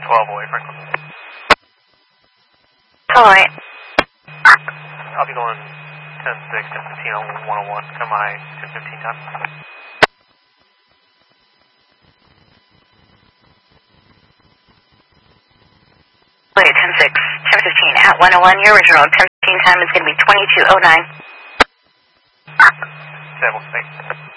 12 away, Franklin. Alright. I'll be going 10-6, 10-15 on 101. Come my 10-15 time. Wait, 10-6, 10-15 at 101. Your original 10-15 time is going to be 22:09. Stable, space.